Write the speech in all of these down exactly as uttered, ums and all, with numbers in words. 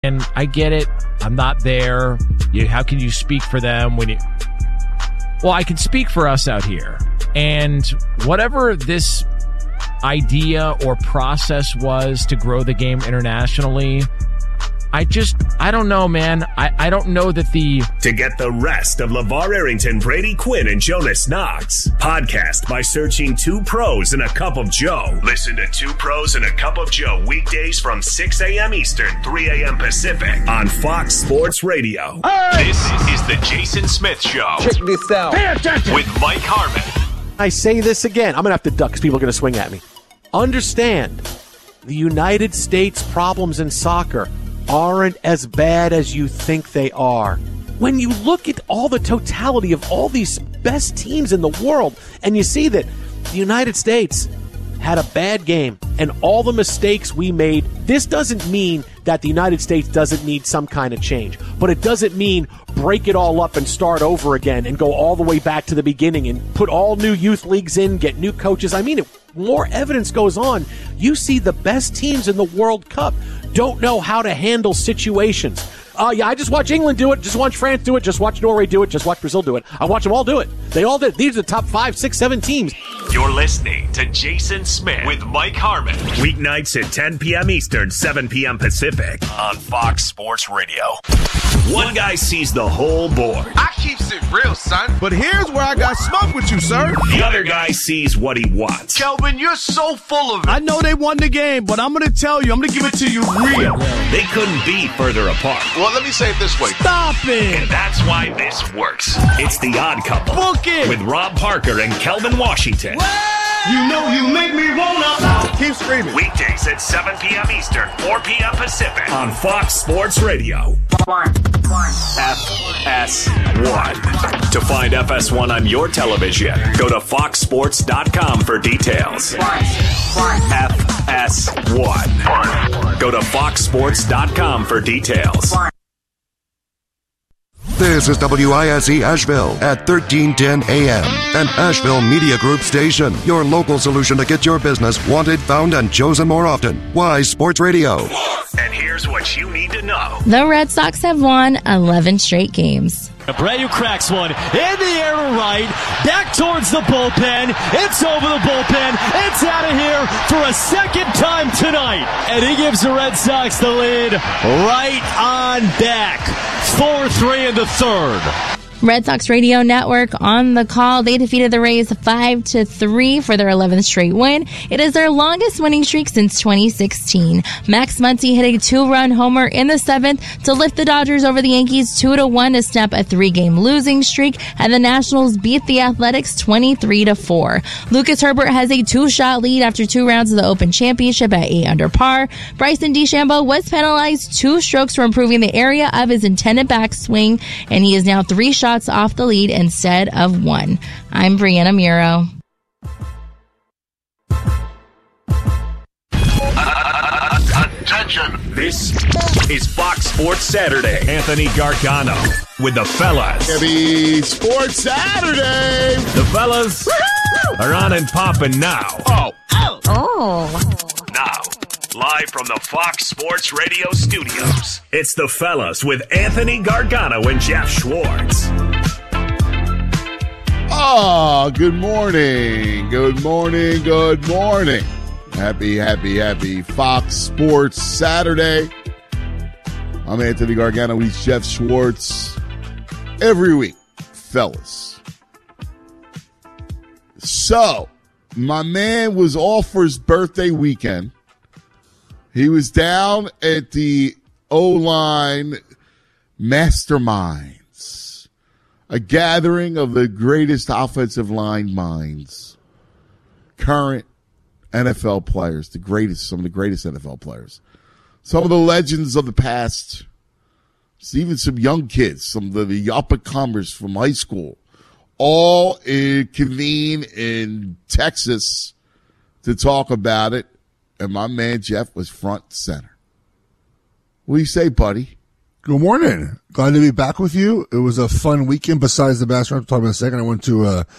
And I get it. I'm not there. You, how can you speak for them when you... Well, I can speak for us out here. And whatever this idea or process was to grow the game internationally, I just, I don't know, man. I, I don't know that the... To get the rest of LeVar Arrington, Brady Quinn, and Jonas Knox, podcast by searching Two Pros and a Cup of Joe. Listen to Two Pros and a Cup of Joe weekdays from six a.m. Eastern, three a.m. Pacific on Fox Sports Radio. Hey! This is the Jason Smith Show. Check this out. Pay attention. With Mike Harmon. I say this again. I'm going to have to duck because people are going to swing at me. Understand, the United States problems in soccer aren't as bad as you think they are. When you look at all the totality of all these best teams in the world, and you see that the United States had a bad game and all the mistakes we made, this doesn't mean that the United States doesn't need some kind of change. But it doesn't mean break it all up and start over again and go all the way back to the beginning and put all new youth leagues in, get new coaches. I mean, if more evidence goes on, you see the best teams in the World Cup don't know how to handle situations. Uh, yeah, I just watch England do it, just watch France do it, just watch Norway do it, just watch Brazil do it. I watch them all do it. They all did. These are the top five, six, seven teams. You're listening to Jason Smith with Mike Harmon. Weeknights at ten p.m. Eastern, seven p.m. Pacific on Fox Sports Radio. One guy sees the whole board. I keeps it real, son. But here's where I got smoked with you, sir. The other guy sees what he wants. Kelvin, you're so full of it. I know they won the game, but I'm going to tell you, I'm going to give it to you real. They couldn't be further apart. Well, let me say it this way. Stop it. And that's why this works. It's The Odd Couple. Book it. With Rob Parker and Kelvin Washington. You know you make me wanna. Keep screaming. Weekdays at seven p.m. Eastern, four p.m. Pacific on Fox Sports Radio. F S one. To find F S one on your television, go to fox sports dot com for details. F S one. Go to fox sports dot com for details. This is W I S E Asheville at thirteen ten A M, an Asheville Media Group station. Your local solution to get your business wanted, found, and chosen more often. Why Sports Radio. And here's what you need to know. The Red Sox have won eleven straight games. Abreu cracks one in the air to right, back towards the bullpen. It's over the bullpen. It's out of here for a second time tonight. And he gives the Red Sox the lead right on back. four three in the third. Red Sox Radio Network on the call. They defeated the Rays five to three for their eleventh straight win. It is their longest winning streak since twenty sixteen. Max Muncy hit a two-run homer in the seventh to lift the Dodgers over the Yankees two to one to snap a three-game losing streak, and the Nationals beat the Athletics twenty-three to four. Lucas Herbert has a two-shot lead after two rounds of the Open Championship at eight under par. Bryson DeChambeau was penalized two strokes for improving the area of his intended backswing, and he is now three shots off the lead instead of one. I'm Brianna Muro. Attention. This is Fox Sports Saturday. Anthony Gargano with the fellas. Happy Sports Saturday. The fellas are on and popping now. Oh. Oh. Oh. Now, live from the Fox Sports Radio studios, it's the fellas with Anthony Gargano and Jeff Schwartz. Oh, good morning. Good morning. Good morning. Happy, happy, happy Fox Sports Saturday. I'm Anthony Gargano. He's Jeff Schwartz. Every week, fellas. So, my man was off for his birthday weekend. He was down at the O-line Masterminds, a gathering of the greatest offensive line minds, current N F L players, the greatest, some of the greatest N F L players, some of the legends of the past, even some young kids, some of the up-and-comers from high school, all in, convene in Texas to talk about it. And my man Jeff was front and center. What do you say, buddy? Good morning. Glad to be back with you. It was a fun weekend besides the basketball. I'll talk about in a second. I went to a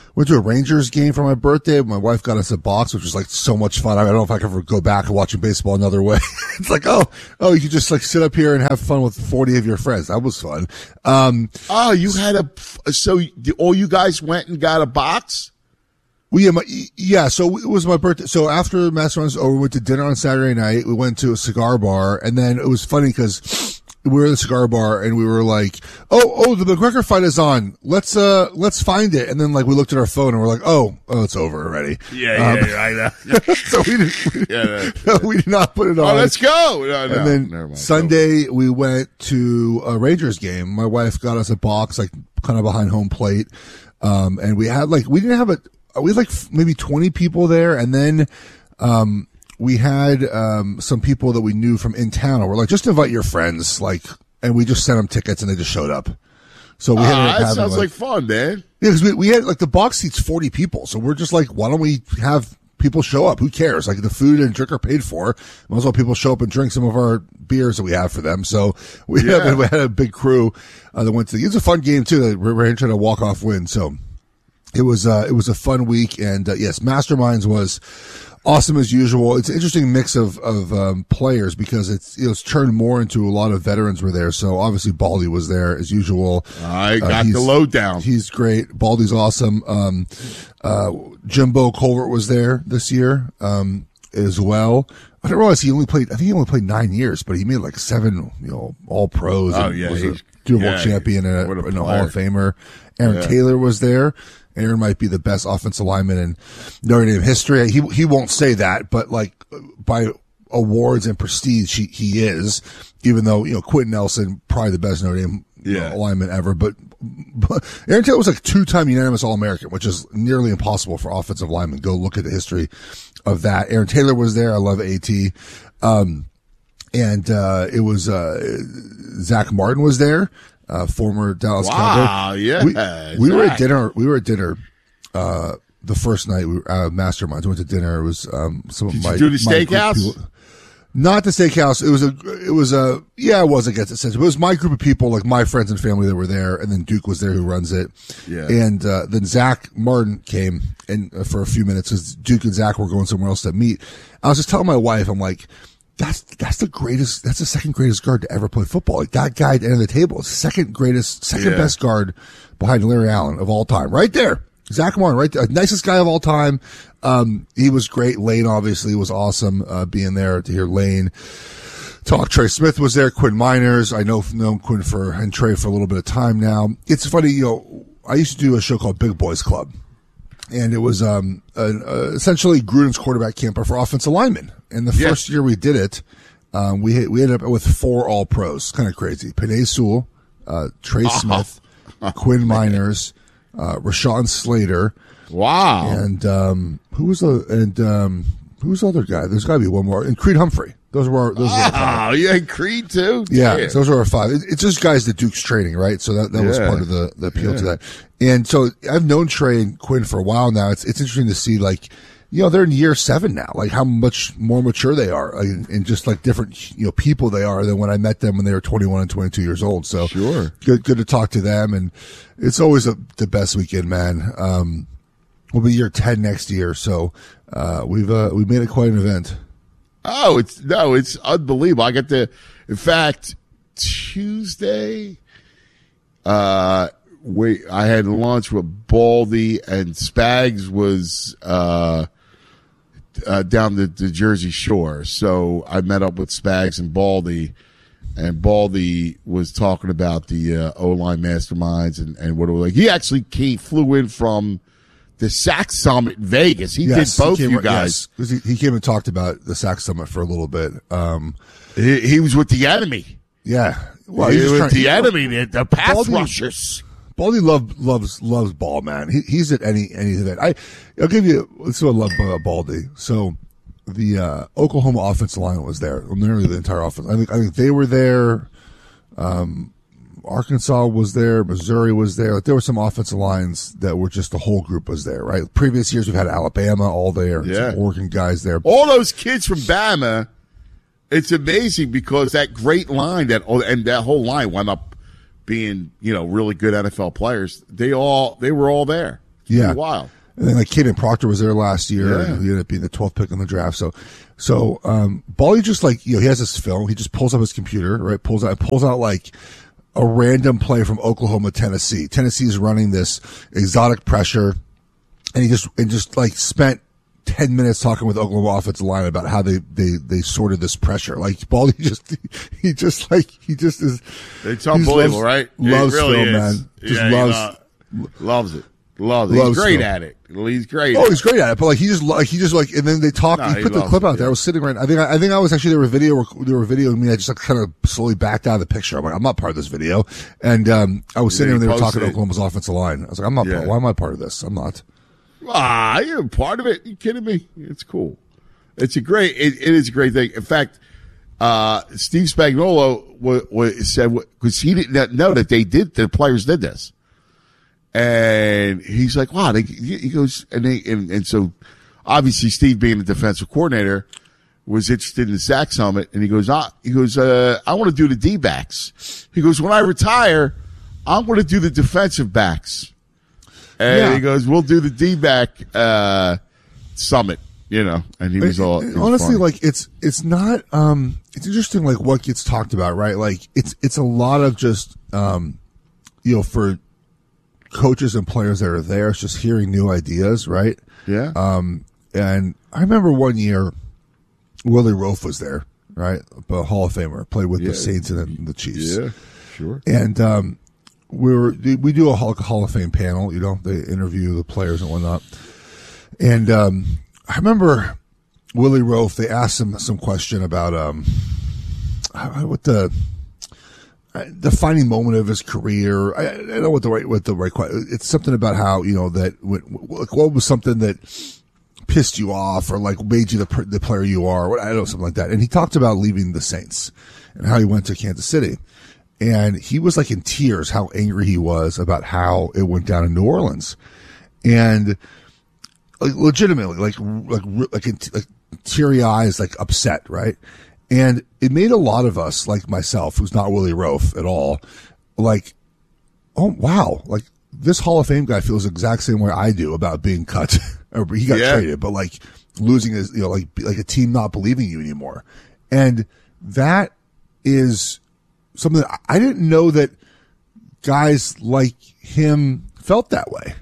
went to a Rangers game for my birthday. My wife got us a box, which was like so much fun. I don't know if I could ever go back to watching baseball another way. It's like, oh, oh, you could just like sit up here and have fun with forty of your friends. That was fun. Um, oh, you had a, so all you guys went and got a box? Well, yeah, my, yeah, so it was my birthday. So after Masterminds over, we went to dinner on Saturday night. We went to a cigar bar, and then it was funny because we were in the cigar bar and we were like, oh, oh, the McGregor fight is on. Let's, uh, let's find it. And then like we looked at our phone and we're like, oh, oh, it's over already. Yeah, um, yeah, yeah, I know. So we didn't, we, yeah, no, we did not put it on. Oh, let's go. No, no, and then never mind. Sunday we went to a Rangers game. My wife got us a box, like kind of behind home plate. Um, and we had like, we didn't have a, we had like maybe twenty people there. And then, um, we had um some people that we knew from in town, and we're like, just invite your friends, like, and we just sent them tickets, and they just showed up. So we uh, ended up that having, sounds like, like fun, man. Yeah, because we we had like the box seats forty people, so we're just like, why don't we have people show up? Who cares? Like the food and drink are paid for. Might as well people show up and drink some of our beers that we have for them. So we, yeah. had, we had a big crew uh, that went to. It was a fun game too. We were trying to walk off win, so it was uh, it was a fun week. And uh, yes, Masterminds was awesome as usual. It's an interesting mix of, of, um, players because it's, it was turned more into a lot of veterans were there. So obviously Baldy was there as usual. I got uh, the lowdown. He's great. Baldy's awesome. Um, uh, Jimbo Colbert was there this year, um, as well. I didn't realize he only played, I think he only played nine years, but he made like seven, you know, all pros. Oh, and yeah. was a He's, Super Bowl yeah, champion and a, what a and a player. Hall of Famer. Aaron Yeah. Taylor was there. Aaron might be the best offensive lineman in Notre Dame history. He he won't say that, but like by awards and prestige, he, he is. Even though, you know, Quentin Nelson, probably the best Notre Dame Yeah. uh, lineman ever. But, but Aaron Taylor was like two-time unanimous All-American, which is nearly impossible for offensive linemen. Go look at the history of that. Aaron Taylor was there. I love AT. Um, and uh, it was uh, Zach Martin was there. Uh, former Dallas Wow, Cowboy. yeah, We, we were Zach. at dinner. We were at dinner, uh, the first night we were, uh, Masterminds. We went to dinner. It was, um, some of Did my, you do the my group steakhouse? people- Not the steakhouse. It was a, it was a, yeah, it was against it. But it was my group of people, like my friends and family that were there. And then Duke was there who runs it. Yeah. And, uh, then Zach Martin came and uh, for a few minutes because Duke and Zach were going somewhere else to meet. I was just telling my wife, I'm like, That's, that's the greatest, that's the second greatest guard to ever play football. Like that guy at the end of the table is second greatest, second Yeah. best guard behind Larry Allen of all time. Right there. Zach Martin, right there. Nicest guy of all time. Um, he was great. Lane obviously was awesome, uh, being there to hear Lane talk. Trey Smith was there. Quinn Miners. I know, known Quinn for, and Trey for a little bit of time now. It's funny, you know, I used to do a show called Big Boys Club. And it was, um, an, uh, essentially Gruden's quarterback camp for offensive linemen. And the Yeah. first year we did it, um, we we ended up with four all pros. Kind of crazy. Penei Sewell, uh, Trey Smith, Quinn Miners, uh, Rashawn Slater. Wow. And, um, who was the, and, um, who was the other guy? There's gotta be one more. And Creed Humphrey. Those were our, those were our five. Oh, yeah, Creed too? Yeah, Damn. so those are our five. It, it's just guys that Duke's training, right? So that, that was Yeah. part of the, the appeal Yeah. to that. And so I've known Trey and Quinn for a while now. It's, it's interesting to see, like, you know, they're in year seven now, like how much more mature they are, like, and just like different, you know, people they are than when I met them when they were twenty-one and twenty-two years old. So Sure. good, good to talk to them. And it's always a, the best weekend, man. Um, we'll be year ten next year. So, uh, we've, uh, we made it quite an event. Oh, it's no, it's unbelievable. I got to, in fact, Tuesday, uh, we, I had lunch with Baldy and Spags was, uh, uh, down the, the Jersey Shore. So I met up with Spags and Baldy, and Baldy was talking about the, uh, O-line masterminds and, and what it was like. He actually came, flew in from the S A C Summit in Vegas. He Yes, did both he came, you guys. Yes, 'cause he, he came and talked about the S A C Summit for a little bit. Um, He, he was with the enemy. yeah. Well, he he's was trying- the enemy, the, the pass Baldy- rushers. Baldy love, loves loves ball, man. He, he's at any any event. I I'll give you. This is what I love about Baldy. So the uh, Oklahoma offensive line was there. Nearly the entire offense. I think I think they were there. Um, Arkansas was there. Missouri was there. Like, there were some offensive lines that were just the whole group was there. Right. Previous years we've had Alabama all there. Yeah. Some Oregon guys there. All those kids from Bama. It's amazing because that great line that and that whole line wound up being, you know, really good N F L players. They all they were all there. Yeah. Pretty wild. And then like Caden Proctor was there last year. Yeah. And he ended up being the twelfth pick in the draft. So, so, um, Bally just like, you know, he has this film. He just pulls up his computer, right? Pulls out, pulls out like a random play from Oklahoma, Tennessee. Tennessee's running this exotic pressure. And he just, and just like spent ten minutes talking with Oklahoma offensive line about how they, they, they sorted this pressure. Like Baldy just, he just like, he just is. It's unbelievable, loves, right? Loves it really film, is. man. Just yeah, loves, uh, loves it. Loves it. Loves He's great film. at it. He's great. Oh, at he's it. great at it. But like, he just, like, he just like, and then they talked, No, he he put the loves clip it, out there. yeah. I was sitting right, I think, I, I think I was actually, there were video, there were video of me. I just like kind of slowly backed out of the picture. I'm like, I'm not part of this video. And, um, I was Yeah, sitting there and he they were talking posted to it. Oklahoma's offensive line. I was like, I'm not, Yeah. part, why am I part of this? I'm not. Ah, you're part of it. You kidding me? It's cool. It's a great. It, it is a great thing. In fact, uh, Steve Spagnuolo w- w- said because he didn't know that they did. The players did this, and he's like, "Wow!" They, he goes, and they, and, and so obviously Steve, being the defensive coordinator, was interested in the Zach Summit, and he goes, ah, he goes, uh, I want to do the D backs. He goes, when I retire, I'm going to do the defensive backs. And Yeah. he goes, we'll do the D-back uh, summit, you know. And he was all It- it was honestly, funny. like it's it's not um it's interesting like what gets talked about, right? Like it's it's a lot of just um you know, for coaches and players that are there, it's just hearing new ideas, right? Yeah. Um and I remember one year Willie Roaf was there, right? A Hall of Famer, played with Yeah. the Saints and the, the Chiefs. Yeah, sure. And um we were we do a Hall, Hall of Fame panel, you know, they interview the players and whatnot. And um I remember Willie Roaf, they asked him some question about um what the defining moment of his career. I, I don't know what the right what the right question. It's something about how, you know, that what, what was something that pissed you off or like made you the the player you are. What I don't know, something like that. And he talked about leaving the Saints and how he went to Kansas City. And he was like in tears how angry he was about how it went down in New Orleans. And like legitimately, like, like, like, like teary eyes, like upset, right? And it made a lot of us, like myself, who's not Willie Roaf at all, like, oh, wow. Like this Hall of Fame guy feels the exact same way I do about being cut or he got Yeah. traded, but like losing his, you know, like, like a team not believing you anymore. And that is something that I didn't know that guys like him felt that way.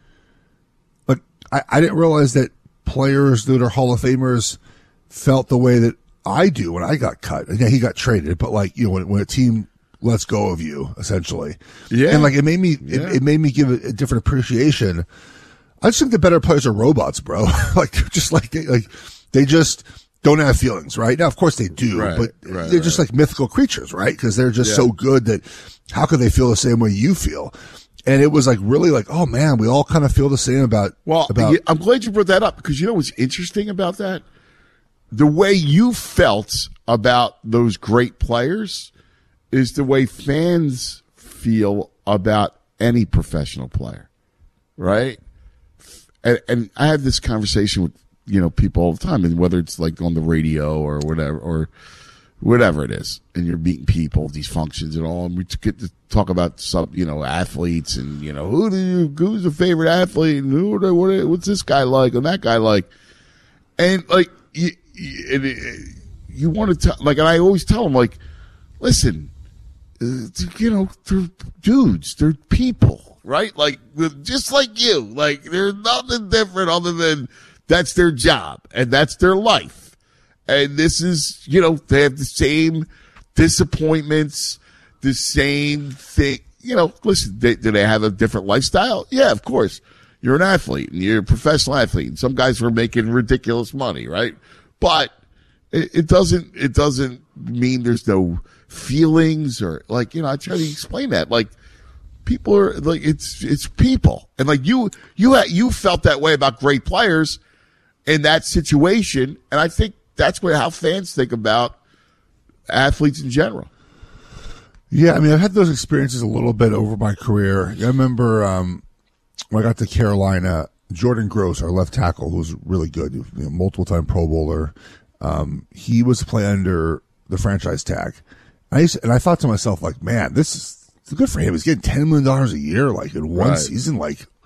Like I, I didn't realize that players that are Hall of Famers felt the way that I do when I got cut. Yeah, he got traded, but like, you know, when, when a team lets go of you, essentially. Yeah. And like, it made me, Yeah. it, it made me give a, a different appreciation. I just think the better players are robots, bro. like, they're just like, they, like, they just don't have feelings, right? Now, of course they do, Right, but right, they're just right. like mythical creatures, right? Cause they're just Yeah. so good that how could they feel the same way you feel? And it was like really like, oh man, we all kind of feel the same about, Well, about, yeah, I'm glad you brought that up because you know what's interesting about that? The way you felt about those great players is the way fans feel about any professional player, right? And, and I have this conversation with, you know, people all the time, and whether it's like on the radio or whatever, or whatever it is, and you're meeting people, these functions and all, and we get to talk about some, you know, athletes and, you know, who do you, who's the favorite athlete and who, do- what, what's this guy like and that guy like? And like, you, you, and it- you want to tell, like, and I always tell them, like, listen, uh, you know, they're dudes, they're people, right? Like, just like you, like, there's nothing different other than that's their job and that's their life. And this is, you know, they have the same disappointments, the same thing. You know, listen, they, do they have a different lifestyle? Yeah, of course. You're an athlete and you're a professional athlete. And some guys were making ridiculous money, right? But it, it doesn't, it doesn't mean there's no feelings or like, you know, I try to explain that. Like, people are like, it's, it's people. And like you, you, ha- you felt that way about great players in that situation. And I think that's what, how fans think about athletes in general. Yeah, I mean, I've had those experiences a little bit over my career. I remember um, when I got to Carolina, Jordan Gross, our left tackle, who was really good, you know, multiple-time Pro Bowler, um, he was playing under the franchise tag. I used to, and I thought to myself, like, man, this is it's good for him. He's getting ten million dollars a year, like, in one Right. season. Like,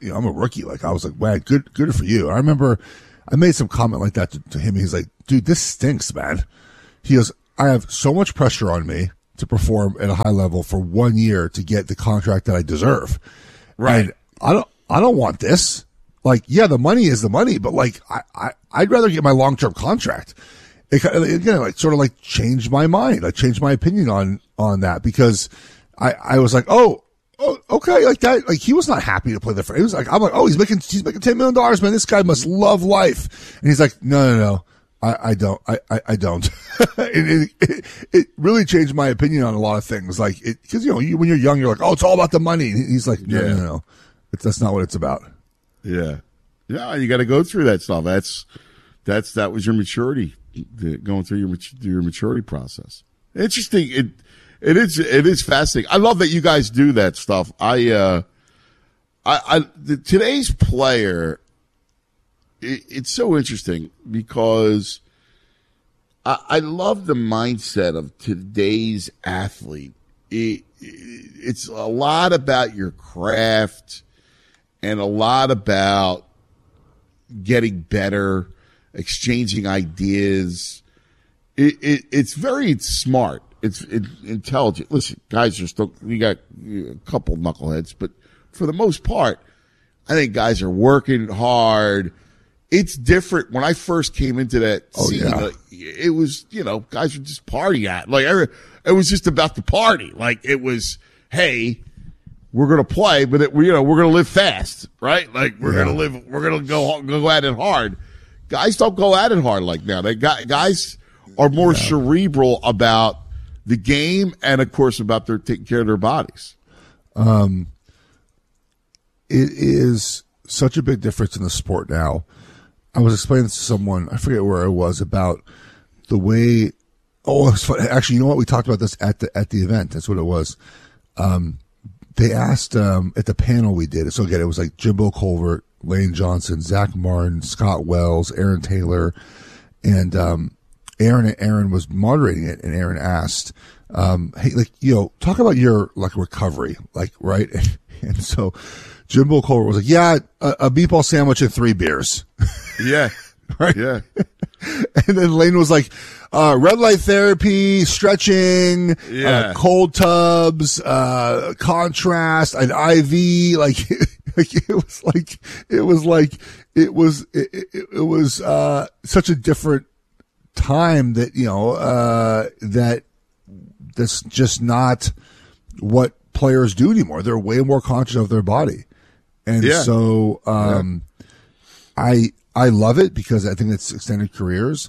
you know, I'm a rookie. Like I was like, man, good, good for you. I remember I made some comment like that to, to him. He's like, dude, this stinks, man. He goes, I have so much pressure on me to perform at a high level for one year to get the contract that I deserve. Right. And I don't, I don't want this. Like, yeah, the money is the money, but like, I, I, I'd rather get my long-term contract. It, again, like, sort of like changed my mind. I changed my opinion on, on that because I, I was like, oh, oh, okay, like that, like he was not happy to play the front. He was like, I'm like, oh, he's making, he's making ten million dollars, man. This guy must love life. And he's like, no, no, no, I, I don't, I, I, I don't. it, it, it really changed my opinion on a lot of things. Like, it, cause you know, you, when you're young, you're like, oh, it's all about the money. And he's like, no, yeah. no, no, no. It's, that's not what it's about. Yeah. Yeah. You got to go through that stuff. That's, that's, that was your maturity, the, going through your, your maturity process. Interesting. It, It is, it is fascinating. I love that you guys do that stuff. I, uh, I, I, the, today's player, it, it's so interesting because I, I love the mindset of today's athlete. It, it, it's a lot about your craft and a lot about getting better, exchanging ideas. It, it, it's very smart. It's it, intelligent. Listen, guys are still, we got a couple knuckleheads, but for the most part, I think guys are working hard. It's different. When I first came into that oh, scene, yeah. uh, it was, you know, guys were just partying at. Like, it was just about the party. Like, it was, hey, we're going to play, but it, we, you know, we're going to live fast, right? Like, we're yeah. going to live, we're going to go, go at it hard. Guys don't go at it hard like now. They got, guys are more yeah. cerebral about the game and, of course, about their taking care of their bodies. Um, it is such a big difference in the sport now. I was explaining this to someone, I forget where I was, about the way. Oh, it was fun. Actually, you know what? We talked about this at the at the event. That's what it was. Um, they asked um, at the panel we did. So again, it was like Jimbo Colbert, Lane Johnson, Zach Martin, Scott Wells, Aaron Taylor, and um, Aaron. Aaron was moderating it, and Aaron asked, um, "Hey, like, you know, talk about your like recovery, like, right?" And so Jimbo Colbert was like, "Yeah, a, a meatball sandwich and three beers." Yeah, right. Yeah. And then Lane was like, uh, red light therapy, stretching, yeah. uh, cold tubs, uh, contrast, an I V, like, like it was like, it was like, it was, it, it, it was, uh, such a different time that, you know, uh, that that's just not what players do anymore. They're way more conscious of their body. And yeah. so, um, yeah. I, I love it because I think it's extended careers.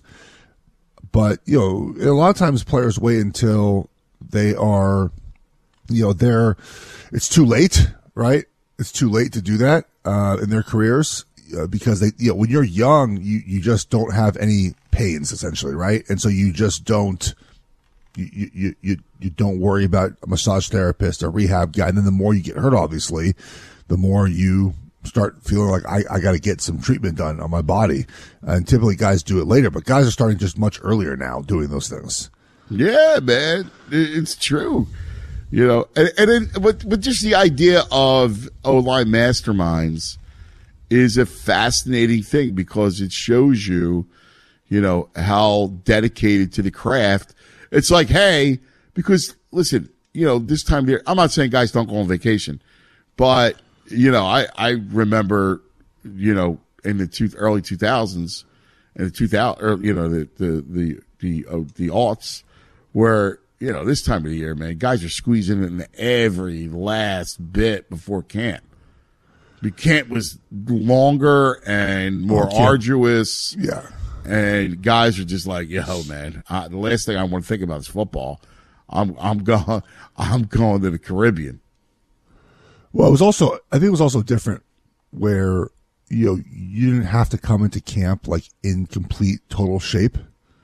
But, you know, a lot of times players wait until they are, you know, they're, it's too late, right? It's too late to do that, uh, in their careers, uh, because they, you know, when you're young, you, you just don't have any pains essentially, right? And so you just don't, you, you, you, you don't worry about a massage therapist or rehab guy. And then the more you get hurt, obviously, the more you start feeling like I, I got to get some treatment done on my body. And typically guys do it later, but guys are starting just much earlier now doing those things. Yeah, man. It's true. You know, and, and then, but, but just the idea of O-line masterminds is a fascinating thing because it shows you, you know, how dedicated to the craft. It's like, hey, because listen, you know, this time of year, I'm not saying guys don't go on vacation, but you know, I, I remember, you know, in the two, early two thousands and the two thousand, or, you know, the, the, the, the, uh, the aughts where, you know, this time of the year, man, guys are squeezing in every last bit before camp. The camp was longer and more oh, arduous. Yeah. And guys are just like, yo, man, I, the last thing I want to think about is football. I'm, I'm going, I'm going to the Caribbean. Well, it was also, I think it was also different where, you know, you didn't have to come into camp like in complete total shape.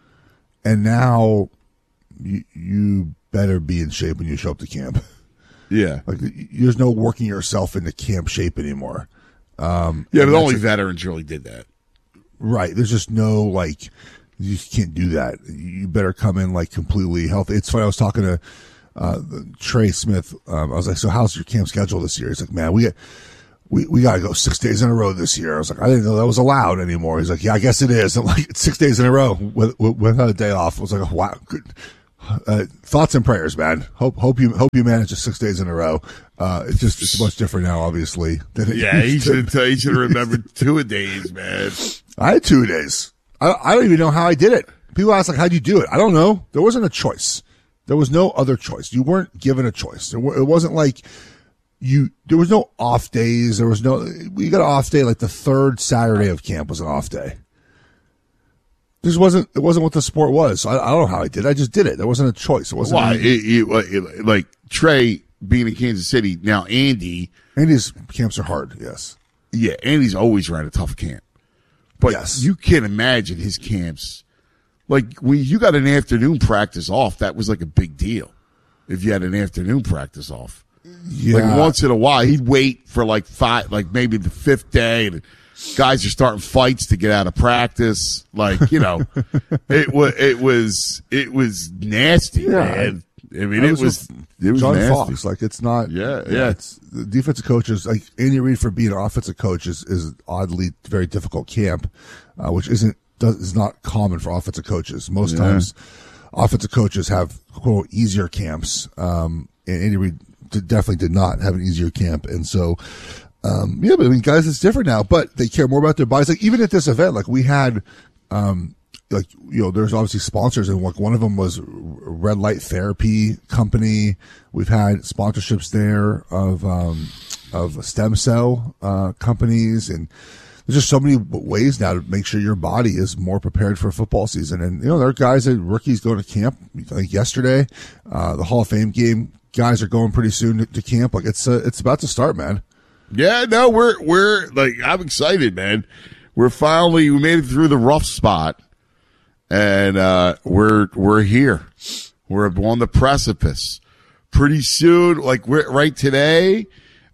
And now you, you better be in shape when you show up to camp. Yeah. Like there's no working yourself into camp shape anymore. Um, yeah, but only veterans really did that. Right. There's just no, like, you just can't do that. You better come in like completely healthy. It's funny. I was talking to, Uh, Trey Smith, um, I was like, so how's your camp schedule this year? He's like, man, we get, we, we got to go six days in a row this year. I was like, I didn't know that was allowed anymore. He's like, yeah, I guess it is. I'm like, it's six days in a row with, with, without a day off. I was like, oh, wow, good. Uh, thoughts and prayers, man. Hope hope you hope you manage it six days in a row. Uh, it's just it's much different now, obviously. Than it Yeah, he used to. should he should have remembered two a days, man. I had two days. I I don't even know how I did it. People ask like, how'd you do it? I don't know. There wasn't a choice. There was no other choice. You weren't given a choice. There were, it wasn't like you. There was no off days. There was no. We got an off day like the third Saturday of camp was an off day. This wasn't. It wasn't what the sport was. I, I don't know how I did. I just did it. There wasn't a choice. It wasn't. Why? It, it, it, like Trey being in Kansas City now. Andy. Andy's camps are hard. Yes. Yeah, Andy's always ran a tough camp, but Yes. you can't imagine his camps. Like when you got an afternoon practice off, that was like a big deal. If you had an afternoon practice off, Yeah. like once in a while, he'd wait for like five, like maybe the fifth day, and guys are starting fights to get out of practice. Like, you know, it was, it was, it was nasty, Yeah. man. I mean, I it was was, with it was John nasty. Fox. Like it's not. Yeah, yeah. It's the defensive coaches. Like Andy Reid for being an offensive coach is, is oddly very difficult camp, uh, which isn't does, is not common for offensive coaches. Most Yeah. times, offensive coaches have quote easier camps. Um, and Andy Reid did, definitely did not have an easier camp, and so. Um, yeah, but I mean, guys, it's different now, but they care more about their bodies. Like, even at this event, like, we had, um, like, you know, there's obviously sponsors, and like, one of them was Red Light Therapy Company. We've had sponsorships there of, um, of stem cell, uh, companies, and there's just so many ways now to make sure your body is more prepared for football season. And, you know, there are guys that rookies going to camp, I think yesterday, uh, the Hall of Fame game, guys are going pretty soon to, to camp. Like, it's, uh, it's about to start, man. Yeah, no, we're we're like I'm excited, man. We're finally we made it through the rough spot, and uh, we're we're here. We're on the precipice. Pretty soon, like we're right today,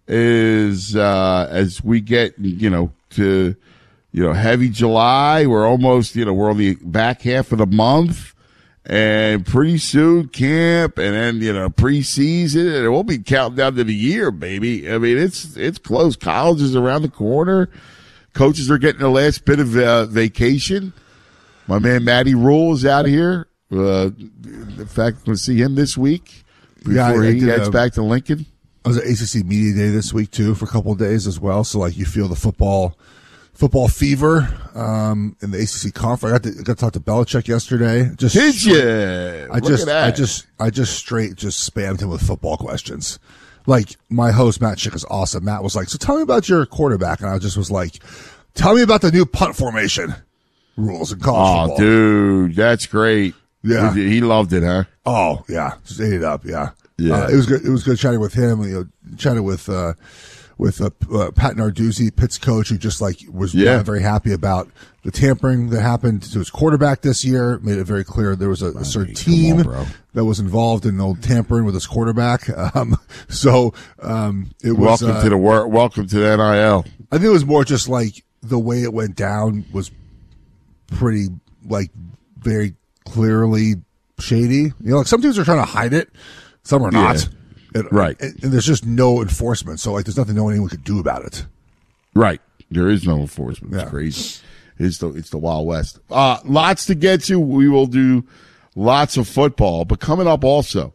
is uh, as we get you know to you know heavy July. We're almost you know we're on the back half of the month. And pretty soon camp, and then you know preseason, and we'll be counting down to the year, baby. I mean, it's it's close. College is around the corner. Coaches are getting the last bit of uh, vacation. My man Matty Rule is out here. Uh, in fact, I'm going to see him this week before Yeah, I- I he did, heads uh, back to Lincoln. I was at A C C Media Day this week too for a couple of days as well. So like you feel the football, football fever um, in the A C C conference. I got to, I got to talk to Belichick yesterday. Just Did you? I Look just, at that. I just, I just straight just spammed him with football questions. Like my host Matt Schick is awesome. Matt was like, "So tell me about your quarterback," and I just was like, "Tell me about the new punt formation rules in college Oh, football." dude, that's great. Yeah. He loved it, huh? Oh yeah, just ate it up. Yeah, Yeah. Uh, it was good. It was good chatting with him. You know, chatted with uh, with uh, uh, Pat Narduzzi, Pitt's coach, who just like was Yeah. not very happy about the tampering that happened to his quarterback this year. Made it very clear there was a, a certain team on, bro. that was involved in old tampering with his quarterback. Um, so um, it was. Welcome uh, to the wor- welcome to the N I L. I think it was more just like the way it went down was pretty like very clearly shady. You know, like some teams are trying to hide it, some are not. Yeah. And, Right. And, and there's just no enforcement. So like there's nothing no anyone could do about it. Right. There is no enforcement. It's Yeah. crazy. It's the it's the Wild West. Uh, lots to get to. We will do lots of football, but coming up also,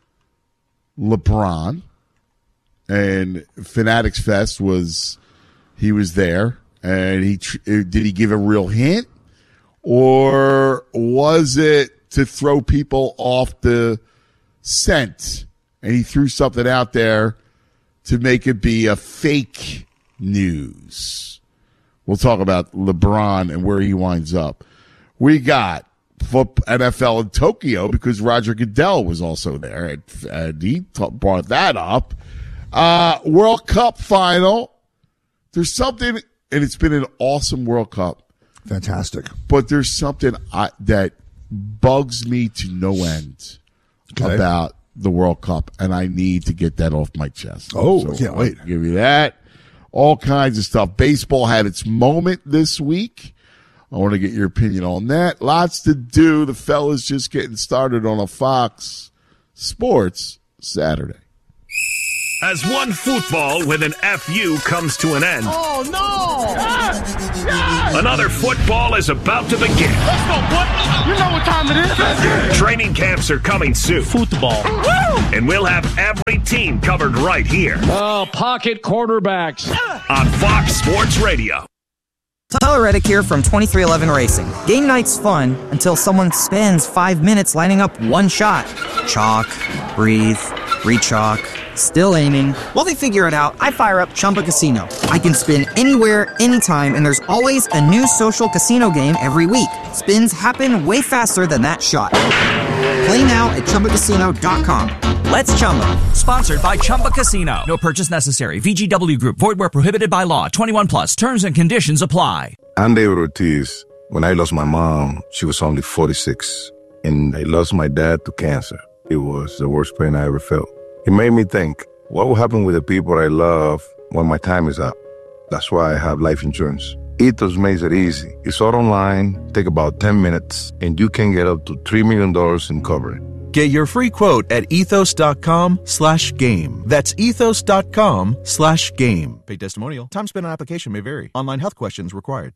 LeBron and Fanatics Fest was he was there, and he tr- did he give a real hint, or was it to throw people off the scent? And he threw something out there to make it be a fake news. We'll talk about LeBron and where he winds up. We got foot- N F L in Tokyo because Roger Goodell was also there, and, and he t- brought that up. Uh, World Cup final. There's something, and it's been an awesome World Cup, Fantastic. but there's something I, that bugs me to no end Okay. about the World Cup, and I need to get that off my chest. Oh, I can't wait. I'll give you that. All kinds of stuff. Baseball had its moment this week. I want to get your opinion on that. Lots to do. The fellas just getting started on a Fox Sports Saturday. as one football with an F U comes to an end. Oh, no! Yes! Yes! Another football is about to begin. Let's go, boy! You know what time it is. Training camps are coming soon. Football. Woo! And we'll have every team covered right here. Oh, pocket quarterbacks. On Fox Sports Radio. Tyler Reddick here from twenty-three eleven Racing. Game night's fun until someone spends five minutes lining up one shot. Chalk, breathe, re-chalk, still aiming. While they figure it out, I fire up Chumba Casino. I can spin anywhere, anytime, and there's always a new social casino game every week. Spins happen way faster than that shot. Play now at Chumba Casino dot com. Let's Chumba. Sponsored by Chumba Casino. No purchase necessary. V G W Group. Void where prohibited by law. twenty-one plus. Terms and conditions apply. I'm David Ortiz. When I lost my mom, she was only forty-six. And I lost my dad to cancer. It was the worst pain I ever felt. It made me think, what will happen with the people I love when my time is up? That's why I have life insurance. Ethos makes it easy. It's all online, take about ten minutes, and you can get up to three million dollars in coverage. Get your free quote at ethos.com slash game. That's ethos.com slash game. Paid testimonial. Time spent on application may vary. Online health questions required.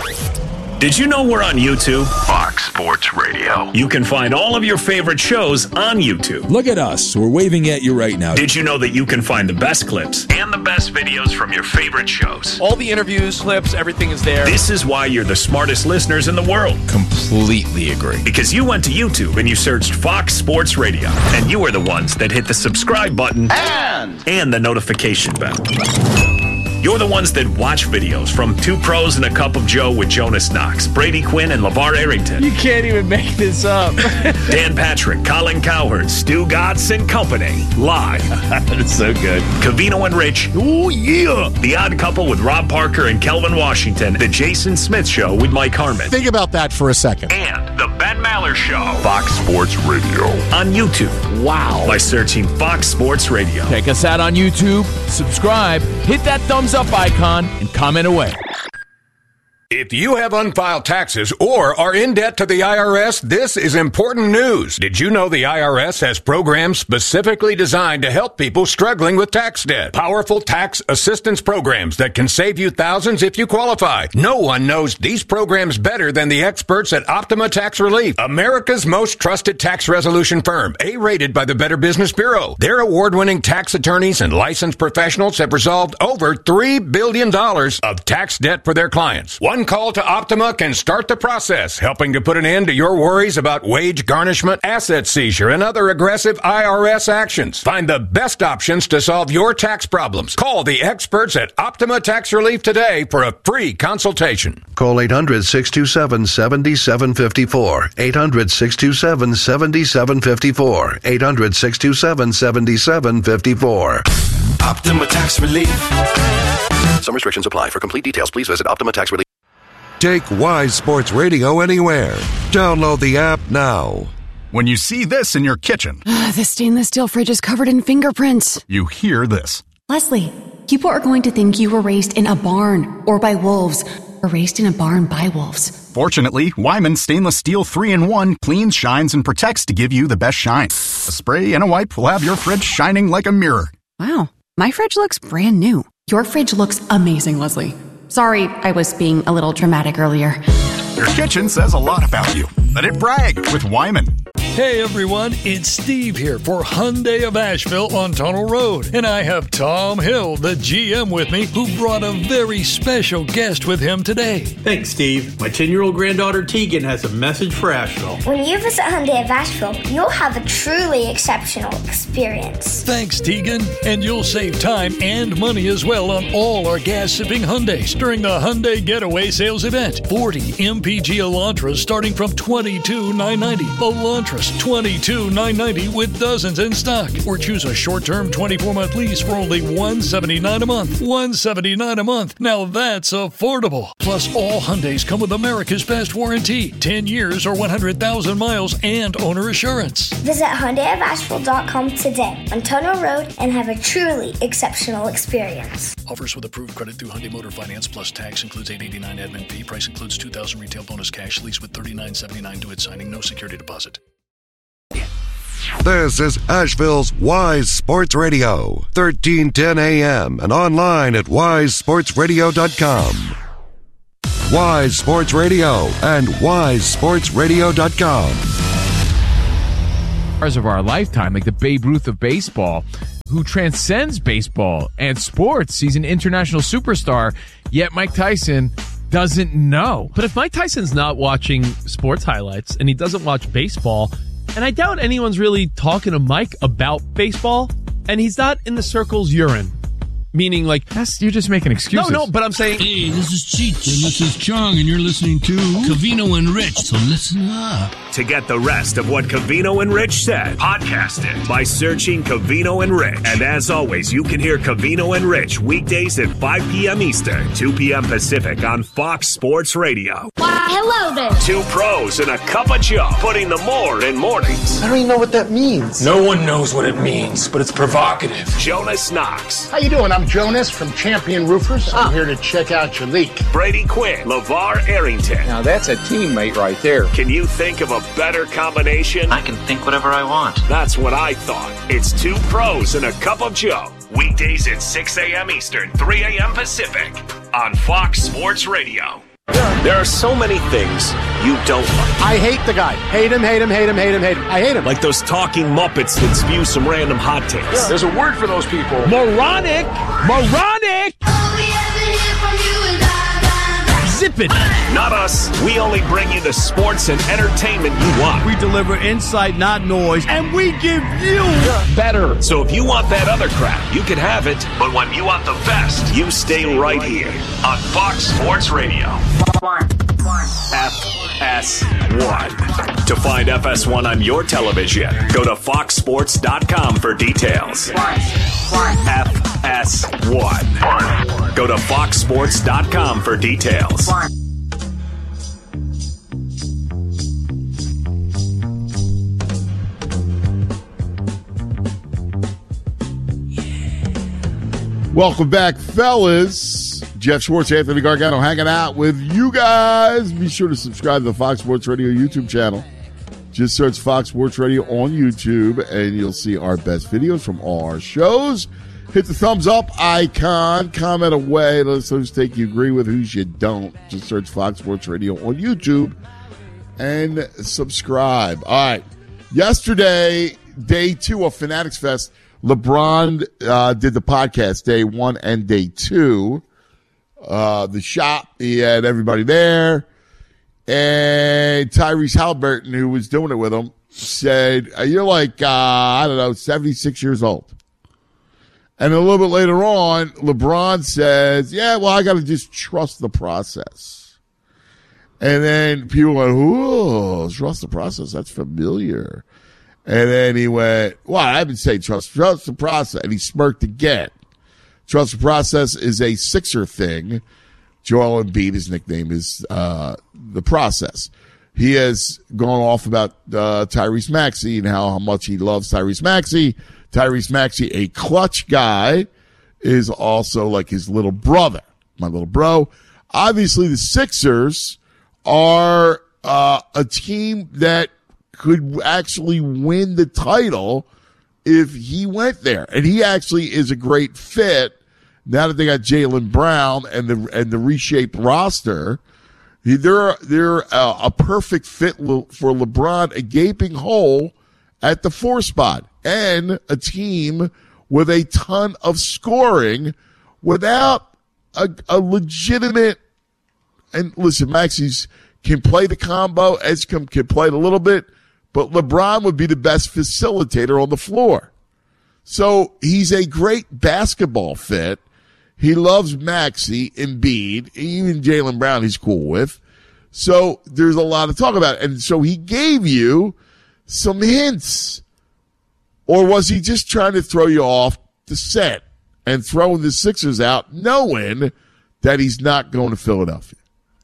Did you know we're on YouTube? Fox Sports Radio. You can find all of your favorite shows on YouTube. Look at us. We're waving at you right now. Did you know that you can find the best clips and the best videos from your favorite shows? All the interviews, clips, everything is there. This is why you're the smartest listeners in the world. Completely agree. Because you went to YouTube and you searched Fox Sports Radio. And you are the ones that hit the subscribe button and, and the notification bell. You're the ones that watch videos from Two Pros and a Cup of Joe with Jonas Knox, Brady Quinn, and LeVar Arrington. You can't even make this up. Dan Patrick, Colin Cowherd, Stu Gatz and Company. Live. That's so good. Covino and Rich. Oh, yeah. The Odd Couple with Rob Parker and Kelvin Washington. The Jason Smith Show with Mike Harmon. Think about that for a second. And The Ben Maller Show. Fox Sports Radio. On YouTube. Wow. By searching Fox Sports Radio. Check us out on YouTube. Subscribe. Hit that thumbs up icon and comment away. If you have unfiled taxes or are in debt to the I R S, this is important news. Did you know the I R S has programs specifically designed to help people struggling with tax debt? Powerful tax assistance programs that can save you thousands if you qualify. No one knows these programs better than the experts at Optima Tax Relief, America's most trusted tax resolution firm, A-rated by the Better Business Bureau. Their award-winning tax attorneys and licensed professionals have resolved over three billion dollars of tax debt for their clients. One call to Optima can start the process, helping to put an end to your worries about wage garnishment, asset seizure, and other aggressive I R S actions. Find the best options to solve your tax problems. Call the experts at Optima Tax Relief today for a free consultation. Call eight hundred, six two seven, seven seven five four. eight hundred, six two seven, seven seven five four. eight hundred, six two seven, seven seven five four. Optima Tax Relief. Some restrictions apply. For complete details, please visit Optima Tax Relief. Take Wise Sports Radio anywhere. Download the app now. When you see this in your kitchen, the stainless steel fridge is covered in fingerprints. You hear this. Leslie, people are going to think you were raised in a barn or by wolves or raised in a barn by wolves. Fortunately, Wyman Stainless Steel three in one cleans, shines, and protects to give you the best shine. A spray and a wipe will have your fridge shining like a mirror. Wow, my fridge looks brand new. Your fridge looks amazing, Leslie. Sorry, I was being a little dramatic earlier. Your kitchen says a lot about you. Let it brag with Wyman. Hey everyone, it's Steve here for Hyundai of Asheville on Tunnel Road. And I have Tom Hill, the G M, with me, who brought a very special guest with him today. Thanks, Steve. My ten-year-old granddaughter Tegan has a message for Asheville. When you visit Hyundai of Asheville, you'll have a truly exceptional experience. Thanks, Tegan. And you'll save time and money as well on all our gas-sipping Hyundais during the Hyundai Getaway Sales Event. forty M P G Elantras starting from twenty-two thousand nine hundred ninety dollars. Elantras twenty-two thousand nine hundred ninety dollars with dozens in stock. Or choose a short-term twenty-four month lease for only one hundred seventy-nine dollars a month. one hundred seventy-nine dollars a month. Now that's affordable. Plus, all Hyundais come with America's best warranty. ten years or one hundred thousand miles and owner assurance. Visit Hyundai of Asheville dot com today on Tunnel Road and have a truly exceptional experience. Offers with approved credit through Hyundai Motor Finance plus tax includes eight hundred eighty-nine dollars admin fee. Price includes two thousand dollars retail bonus cash lease with thirty-nine seventy-nine due at signing. No security deposit. This is Asheville's Wise Sports Radio, thirteen ten A M and online at wise sports radio dot com. Wise Sports Radio and wise sports radio dot com. Of our lifetime, like the Babe Ruth of baseball, who transcends baseball and sports. He's an international superstar, yet Mike Tyson doesn't know. But if Mike Tyson's not watching sports highlights and he doesn't watch baseball, and I doubt anyone's really talking to Mike about baseball, and he's not in the circles you're in. Meaning, like, that's, you're just making excuses. No, no, but I'm saying, hey, this is Cheech and this is Chong, and you're listening to Covino and Rich. So listen up. To get the rest of what Covino and Rich said, podcast it by searching Covino and Rich. And as always, you can hear Covino and Rich weekdays at five p.m. Eastern, two p.m. Pacific on Fox Sports Radio. Why, hello there. Two pros and a cup of Joe, putting the more in mornings. I don't even know what that means. No one knows what it means, but it's provocative. Jonas Knox. How you doing? I'm Jonas from Champion Roofers. I'm oh. here to check out your leak. Brady Quinn. LeVar Arrington. Now that's a teammate right there. Can you think of a better combination? I can think whatever I want. That's what I thought. It's two pros and a cup of Joe. Weekdays at six a.m. Eastern, three a.m. Pacific on Fox Sports Radio. There are so many things you don't like. I hate the guy. Hate him, hate him, hate him, hate him, hate him. I hate him. Like those talking Muppets that spew some random hot takes. Yeah. There's a word for those people. Moronic! Moronic! Zip it. Not us. We only bring you the sports and entertainment you want. We deliver insight, not noise, and we give you better. So if you want that other crap, you can have it. But when you want the best, you stay right here on Fox Sports Radio. One. One. F S one. To find F S one on your television, go to fox sports dot com for details. One. One. F S one. Go to fox sports dot com for details. One. Welcome back, fellas. Jeff Schwartz, Anthony Gargano hanging out with you guys. Be sure to subscribe to the Fox Sports Radio YouTube channel. Just search Fox Sports Radio on YouTube, and you'll see our best videos from all our shows. Hit the thumbs up icon. Comment away. Let us know whose take you agree with, whose you don't. Just search Fox Sports Radio on YouTube and subscribe. All right. Yesterday, day two of Fanatics Fest, LeBron uh, did the podcast day one and day two. Uh, the shop, he had everybody there. And Tyrese Halliburton, who was doing it with him, said, you're like, uh, I don't know, seventy-six years old. And a little bit later on, LeBron says, yeah, well, I got to just trust the process. And then people went, ooh, trust the process. That's familiar. And then he went, well, I've been saying trust, trust the process. And he smirked again. Trust the process is a Sixer thing. Joel Embiid, his nickname is uh, the process. He has gone off about uh, Tyrese Maxey and how, how much he loves Tyrese Maxey. Tyrese Maxey, a clutch guy, is also like his little brother, my little bro. Obviously, the Sixers are uh, a team that could actually win the title if he went there. And he actually is a great fit now that they got Jaylen Brown and the and the reshaped roster. They're, they're a, a perfect fit for LeBron, a gaping hole at the four spot, and a team with a ton of scoring without a, a legitimate, and listen, Maxey's can play the combo, Edgecombe can play it a little bit, but LeBron would be the best facilitator on the floor. So he's a great basketball fit. He loves Maxey, Embiid, even Jaylen Brown he's cool with. So there's a lot to talk about. And so he gave you some hints. Or was he just trying to throw you off the set and throwing the Sixers out knowing that he's not going to Philadelphia?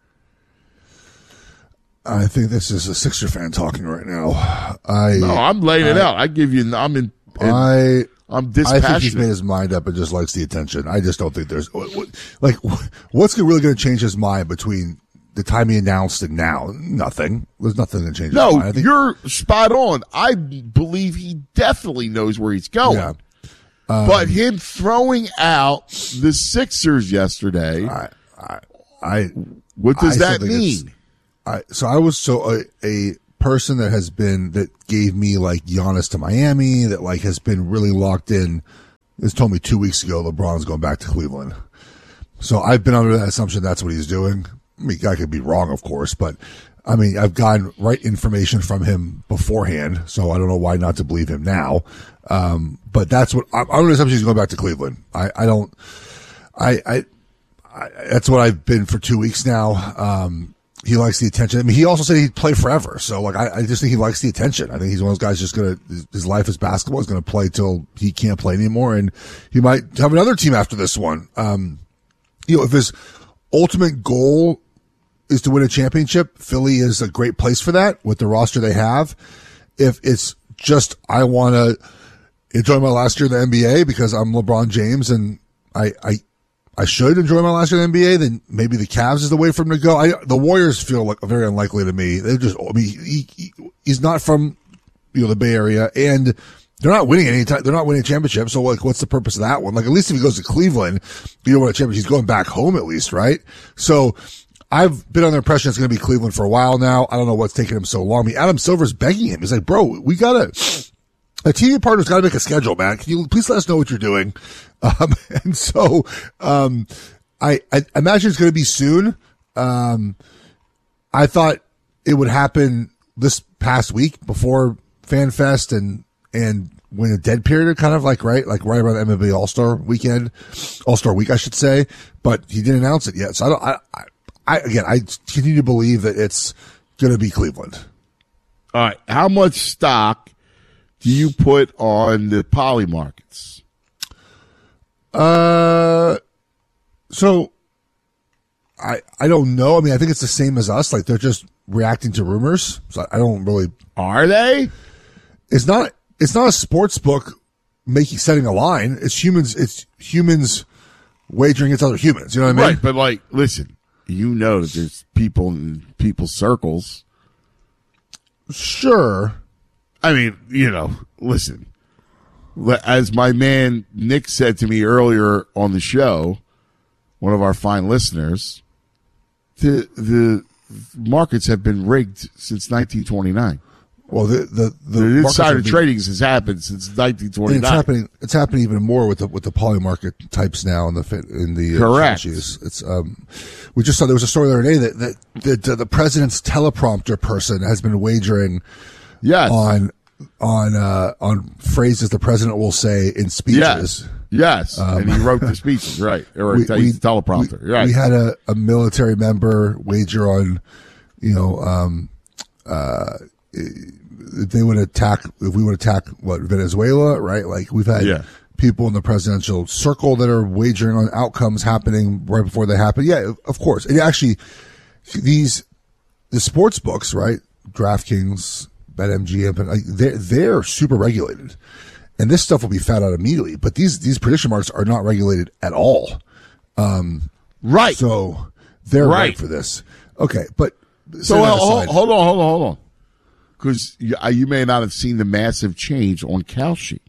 I think this is a Sixer fan talking right now. I No, I'm laying I, it out. I give you, I'm in, in I, I'm dispassionate. I think he's made his mind up and just likes the attention. I just don't think there's, like, what's really going to change his mind between the time he announced it now, nothing. There's nothing to change. No, I think, you're spot on. I believe he definitely knows where he's going. Yeah. Um, but him throwing out the Sixers yesterday, I, I, I what does I that mean? I, so I was so a, a person that has been that gave me like Giannis to Miami, that like has been really locked in. This told me two weeks ago LeBron's going back to Cleveland. So I've been under that assumption that's what he's doing. I mean, I could be wrong, of course, but I mean, I've gotten right information from him beforehand, so I don't know why not to believe him now. Um, but that's what I'm under the assumption he's going back to Cleveland. I, I don't, I, I, I, that's what I've been for two weeks now. Um, he likes the attention. I mean, he also said he'd play forever. So like, I, I just think he likes the attention. I think he's one of those guys just going to, his life is basketball. He's going to play till he can't play anymore. And he might have another team after this one. Um, you know, if his ultimate goal is to win a championship, Philly is a great place for that with the roster they have. If it's just, I want to enjoy my last year in the N B A because I'm LeBron James and I, I, I should enjoy my last year in the N B A, then maybe the Cavs is the way for him to go. I, the Warriors feel like very unlikely to me. They just, I mean, he, he, he's not from, you know, the Bay Area and they're not winning any time. They're not winning a championship. So like, what's the purpose of that one? Like, at least if he goes to Cleveland, you don't win a championship. He's going back home at least, right? So I've been on the impression it's going to be Cleveland for a while now. I don't know what's taking him so long. I mean, Adam Silver's begging him. He's like, bro, we gotta, a T V partner's gotta make a schedule, man. Can you please let us know what you're doing? Um, and so, um, I, I imagine it's going to be soon. Um, I thought it would happen this past week before FanFest and, and when a dead period, kind of like, right? Like right around the M L B All-Star weekend, All-Star week, I should say, but he didn't announce it yet. So I don't, I, I I, again, I continue to believe that it's going to be Cleveland. All right. How much stock do you put on the poly markets? Uh, so I, I don't know. I mean, I think it's the same as us. Like they're just reacting to rumors. So I don't really. Are they? It's not, it's not a sports book making, setting a line. It's humans, it's humans wagering against other humans. You know what I mean? Right. But like, listen. You know that there's people in people's circles. Sure. I mean, you know, listen. As my man Nick said to me earlier on the show, one of our fine listeners, the the markets have been rigged since nineteen twenty-nine. Well, the the the, the insider trading has happened since nineteen twenty-nine. It's happening. It's happening even more with the with the poly market types now in the in the correct. Uh, it's um, we just saw there was a story the other day that that, that uh, the president's teleprompter person has been wagering, yes. on on uh, on phrases the president will say in speeches. Yes, yes, um, and he wrote the speeches, right? Or we, we, teleprompter, we, right? We had a, a military member wager on, you know, um, uh. if they would attack, if we would attack what Venezuela, right? Like we've had yeah. people in the presidential circle that are wagering on outcomes happening right before they happen. Yeah, of course. And actually, these the sports books, right? DraftKings, BetMGM, like they're they're super regulated, and this stuff will be found out immediately. But these these prediction marks are not regulated at all. Um, right. So they're right, right for this. Okay, but so uh, hold, hold on, hold on, hold on. Because you, you may not have seen the massive change on Kalshi.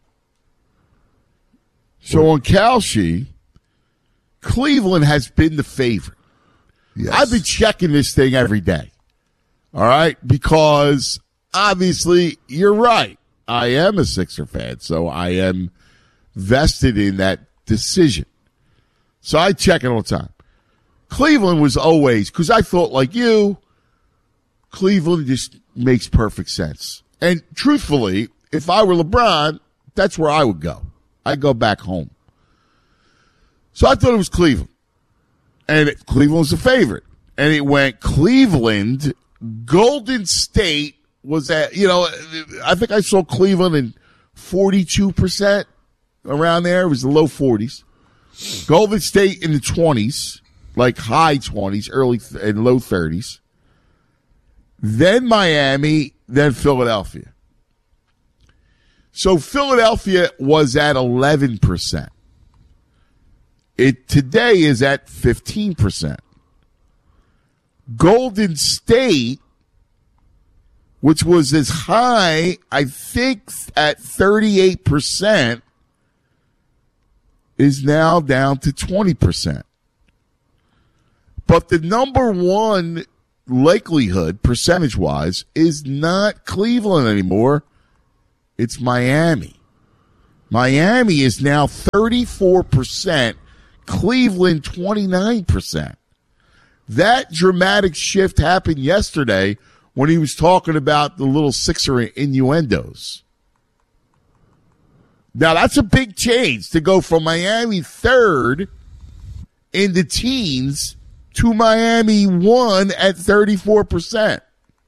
So on Kalshi, Cleveland has been the favorite. Yes. I've been checking this thing every day. All right? Because obviously you're right. I am a Sixer fan, so I am vested in that decision. So I check it all the time. Cleveland was always, because I thought like you, Cleveland just makes perfect sense. And truthfully, if I were LeBron, that's where I would go. I'd go back home. So I thought it was Cleveland. And it, Cleveland was the favorite. And it went Cleveland, Golden State was at, you know, I think I saw Cleveland in forty-two percent around there. It was the low forties. Golden State in the twenties, like high twenties, early th- and low thirties. Then Miami, then Philadelphia. So Philadelphia was at eleven percent. It today is at fifteen percent. Golden State, which was as high, I think, at thirty-eight percent, is now down to twenty percent. But the number one likelihood, percentage-wise, is not Cleveland anymore. It's Miami. Miami is now thirty-four percent, Cleveland twenty-nine percent. That dramatic shift happened yesterday when he was talking about the little Sixer innuendos. Now, that's a big change to go from Miami third in the teens to Miami one at thirty-four percent.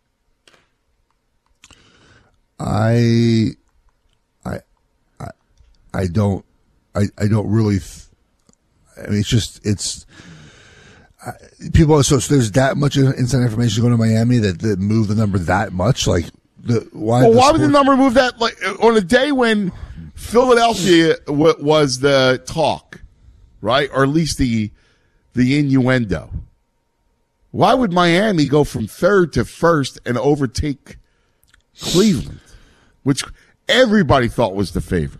I, I, I, I don't, I, I don't really. Th- I mean, it's just it's. Uh, people, so, so there's that much inside information going to Miami that, that moved the number that much. Like, the why? Well, the why sport- would the number move that? Like on a day when Philadelphia w- was the talk, right, or at least the the innuendo. Why would Miami go from third to first and overtake Cleveland, which everybody thought was the favorite?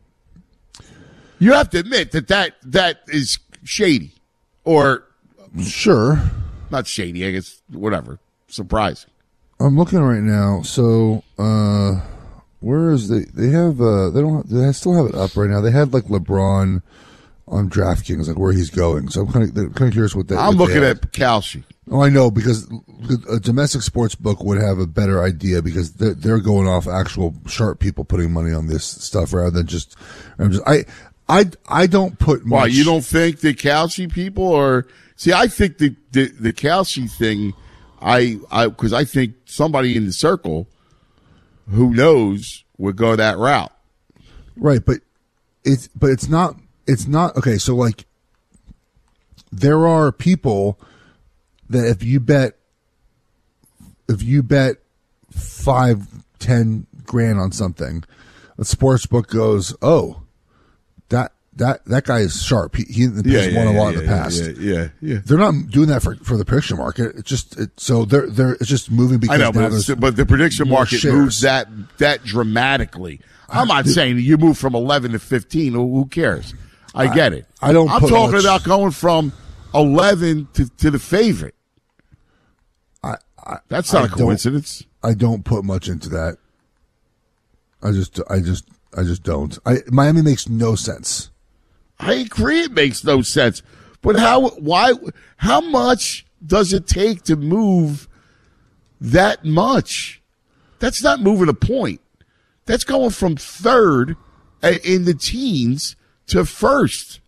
You have to admit that that, that is shady, or sure, not shady. I guess whatever. Surprising. I'm looking right now. So, uh, where is the? They have. Uh, they don't. They still have it up right now. They had like LeBron on DraftKings, like where he's going. So I'm kind of kind of curious what that. I'm what looking at Kalshi. Oh, I know, because a domestic sports book would have a better idea because they're, they're going off actual sharp people putting money on this stuff rather than just. I'm just. I. I. I don't put. Much, Why, you don't think the Kalshi people are? See, I think the the, the Kalshi thing. I. I because I think somebody in the circle, who knows, would go that route. Right, but it's but it's not. It's not okay. So like, there are people that if you bet, if you bet five, ten grand on something, the sports book goes, oh, that that that guy is sharp. He, he has Yeah, yeah, won a yeah, lot yeah, in the past. yeah, yeah, yeah. They're not doing that for, for the prediction market. It's just it, so they're they're it's just moving because I know, now but, there's it's- but the prediction more market shares. moves that that dramatically. I'm not saying you move from eleven to fifteen. Who who cares? I get it. I don't I'm put talking much- about going from eleven to, to the favorite. I, I That's not I a coincidence. Don't, I don't put much into that. I just I just I just don't. I Miami makes no sense. I agree. It makes no sense. But how? Why? How much does it take to move that much? That's not moving a point. That's going from third in the teens to first.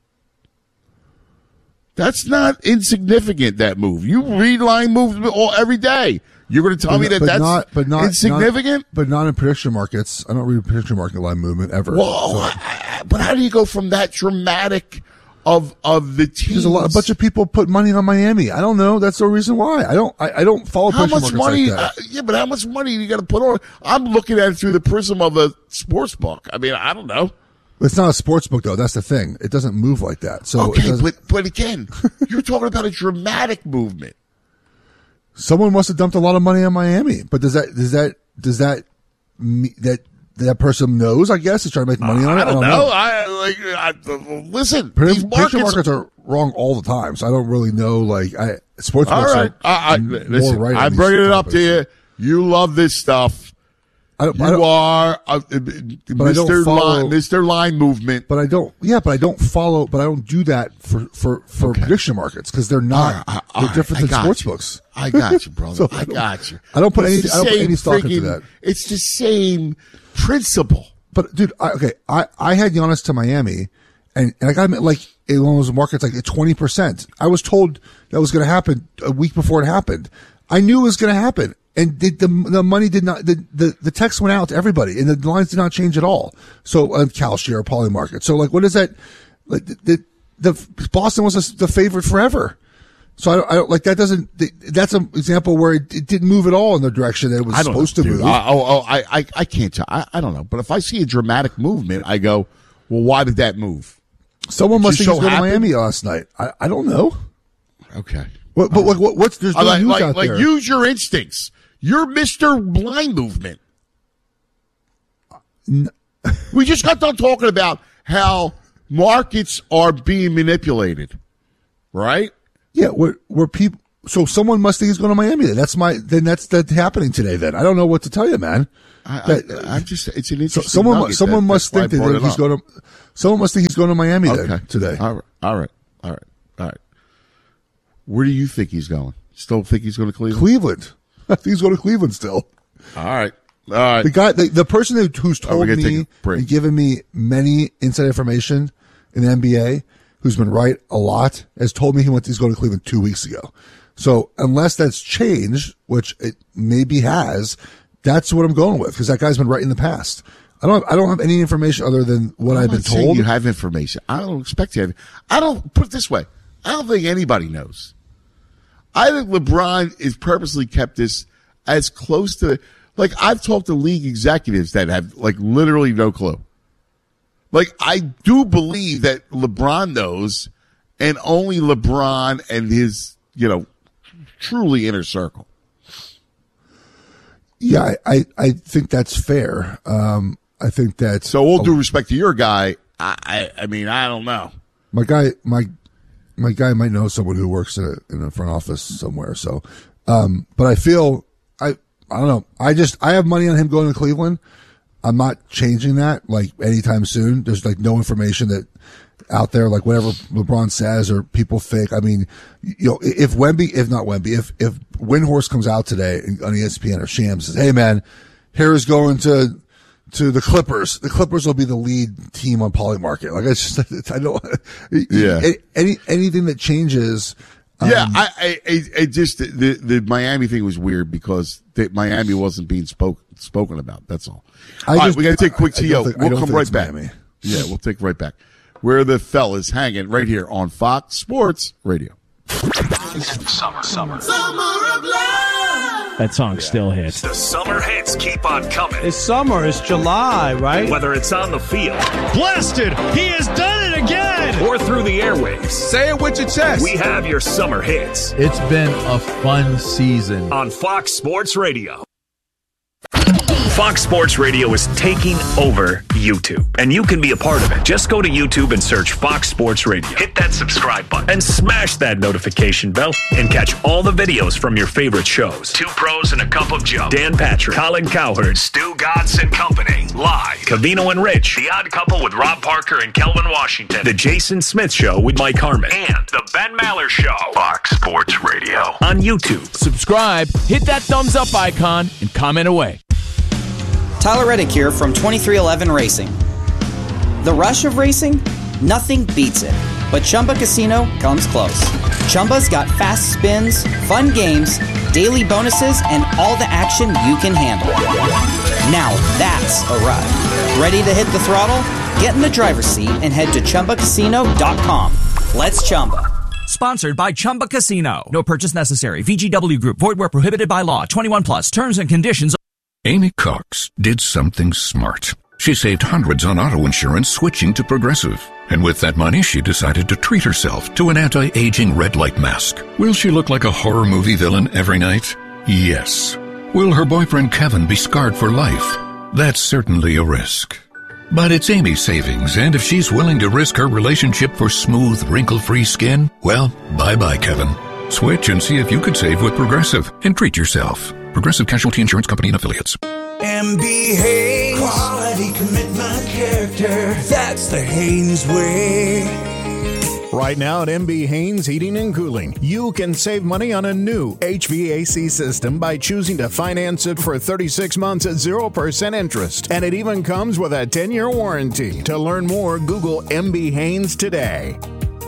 That's not insignificant, that move. You read line moves all every day. You're going to tell But- me that but that's not, but not, insignificant? not- but not in prediction markets. I don't read prediction market line movement ever. Whoa, So- I- but how do you go from that dramatic of of the teams? Because a lot, a bunch of people put money on Miami. I don't know. That's the reason why. I don't. I, I don't follow How prediction much markets money? like that. uh, yeah, but how much money do you got to put on? I'm looking at it through the prism of a sports book. I mean, I don't know. It's not a sports book though. That's the thing. It doesn't move like that. So it Okay, doesn't- but but again, you're talking about a dramatic movement. someone must have dumped a lot of money on Miami. But does that does that does that me- that that person knows? I guess is trying to make money on it. I don't, know. know. I like. I, listen, Prediction these prediction markets. markets are wrong all the time, so I don't really know. Like I sports All books right, are I, I, more listen, right on I'm these bringing it up topics. to you. You love this stuff. I don't, You I don't, are uh, but I don't Mister follow- Line, Mister Line Movement. But I don't. Yeah, but I don't follow. But I don't do that for for for prediction markets because they're not. All right, all they're right, different I than got sports you. books. I got you, brother. So I got you. I don't put It's any. the I don't put same any stock into freaking- that. It's the same principle. But dude, I, okay, I I had Giannis to Miami, and and I got him like in one of those markets like at twenty percent. I was told that was going to happen a week before it happened. I knew it was going to happen. And the, the the money did not the, the the text went out to everybody, and the lines did not change at all. So uh, Kalshi or Poly Market. So like, what is that? Like the the, the Boston was the favorite forever. So I don't, I don't like that. Doesn't that's an example where it, it didn't move at all in the direction that it was I don't supposed know, to dude. move. I, oh, oh, I, I, I can't tell. I, I don't know. But if I see a dramatic movement, I go, well, why did that move? Someone It must just think he's so going to happened? Miami last night. I, I don't know. Okay. What, but like, what, what's there's no like, news like, out like there? use your instincts. You're Mister Blind Movement. We just got done talking about how markets are being manipulated, right? Yeah, where where people. So someone must think he's going to Miami. Then that's my. Then that's that's happening today. Then I don't know what to tell you, man. I, That- I, I'm just. It's an interesting. So someone nugget. someone That- must that's think why I that brought he's it up. going to. Someone must think he's going to Miami Okay. then today. All right, all right, all right, all right. Where do you think he's going? Still think he's going to Cleveland? Cleveland. I think he's going to Cleveland still. All right, all right. The guy, the, the person who, who's All right, we're told gonna take me a break. and given me many inside information in the N B A, who's been right a lot, has told me he went. He's going to Cleveland two weeks ago. So unless that's changed, which it maybe has, that's what I'm going with because that guy's been right in the past. I don't. I don't have any information other than what I'm I've been not saying told. You have information. I don't expect you to have. I don't put it this way. I don't think anybody knows. I think LeBron is purposely kept this as close to. Like I've talked to league executives that have like literally no clue. Like I do believe that LeBron knows, and only LeBron and his you know truly inner circle. Yeah, I, I, I think that's fair. Um, I think that's So all due respect to your guy, I, I I mean I don't know. my guy. My my guy might know someone who works in a in a front office somewhere. So, um, but I feel I I don't know. I just I have money on him going to Cleveland. I'm not changing that like anytime soon. There's like no information that out there, like whatever LeBron says or people think. I mean, you know, if Wemby, if not Wemby, if if Windhorst comes out today on E S P N or Shams says, "Hey man, Harris going to to the Clippers. The Clippers will be the lead team on Poly Market." Like it's just I don't. Yeah. Any anything that changes. Um, Yeah, I, I, I, I just the the Miami thing was weird because the, Miami wasn't being spoke, spoken about. That's all. I all right, just- we got to take a quick I- I T O. don't think- I We'll don't come think right it's back. Miami. Yeah, we'll take right back. We're the fellas hanging right here on Fox Sports Radio. Summer, summer. That song still hits. The summer hits keep on coming. It's summer. It's July, right? Whether it's on the field Blasted! He has done it again! or through the airwaves, Say it with your chest. we have your summer hits It's been a fun season. on Fox Sports Radio. Fox Sports Radio is taking over YouTube, and you can be a part of it. Just go to YouTube and search Fox Sports Radio. Hit that subscribe button and smash that notification bell and catch all the videos from your favorite shows. Two Pros and a Cup of Joe. Dan Patrick, Colin Cowherd, Stu Godson and Company. Live. Cavino and Rich. The Odd Couple with Rob Parker and Kelvin Washington. The Jason Smith Show with Mike Harmon. And The Ben Maller Show. Fox Sports Radio. On YouTube. Subscribe, hit that thumbs up icon, and comment away. Tyler Reddick here from twenty-three eleven Racing. The rush of racing? Nothing beats it. But Chumba Casino comes close. Chumba's got fast spins, fun games, daily bonuses, and all the action you can handle. Now that's a ride. Ready to hit the throttle? Get in the driver's seat and head to Chumba Casino dot com. Let's Chumba. Sponsored by Chumba Casino. No purchase necessary. V G W Group. Void where prohibited by law. twenty-one plus. Terms and conditions. Amy Cox did something smart. She saved hundreds on auto insurance switching to Progressive. And with that money, she decided to treat herself to an anti-aging red light mask. Will she look like a horror movie villain every night? Yes. Will her boyfriend Kevin be scarred for life? That's certainly a risk. But it's Amy's savings, and if she's willing to risk her relationship for smooth, wrinkle-free skin, well, bye-bye, Kevin. Switch and see if you could save with Progressive and treat yourself. Progressive Casualty Insurance Company and Affiliates. M B Haynes. Quality, commitment, character. That's the Haynes way. Right now at M B Haynes Heating and Cooling, you can save money on a new H V A C system by choosing to finance it for thirty-six months at zero percent interest. And it even comes with a ten-year warranty. To learn more, Google M B Haynes today.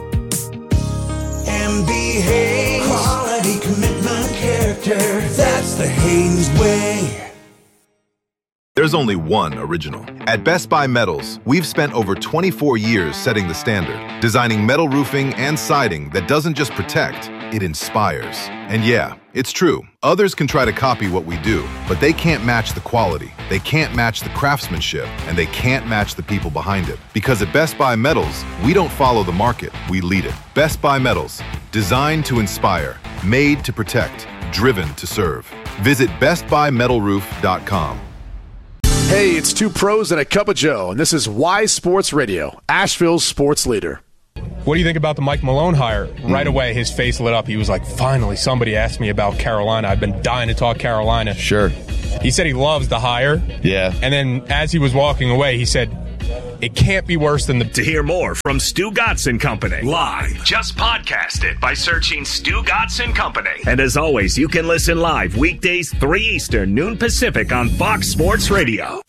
M B Haynes. Quality, commitment, character. That's the Haynes way. There's only one original. At Best Buy Metals, we've spent over twenty-four years setting the standard, designing metal roofing and siding that doesn't just protect, it inspires. And yeah, it's true. Others can try to copy what we do, but they can't match the quality, they can't match the craftsmanship, and they can't match the people behind it. Because at Best Buy Metals, we don't follow the market, we lead it. Best Buy Metals, designed to inspire. Made to protect, driven to serve. Visit best buy metal roof dot com. Hey, it's two pros and a cup of Joe, and this is Wise Sports Radio, Asheville's sports leader. What do you think about the Mike Malone hire? Right away, his face lit up. He was like, finally, somebody asked me about Carolina. I've been dying to talk Carolina. Sure. He said he loves the hire. Yeah. And then as he was walking away, he said, it can't be worse than the... To hear more from Stu Gatz and Company live, just podcast it by searching Stu Gatz and Company. And as always, you can listen live weekdays three Eastern, noon Pacific on Fox Sports Radio.